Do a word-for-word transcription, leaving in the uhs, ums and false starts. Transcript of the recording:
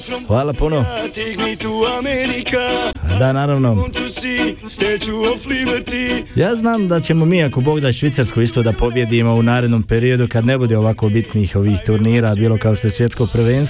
Hvala puno. Da, naravno. Ja znam da ćemo mi, ako Bog da, Švicarsku isto da pobjedimo u narednom periodu kad ne bude ovako bitnih ovih turnira, bilo kao što je svjetsko prvenstvo.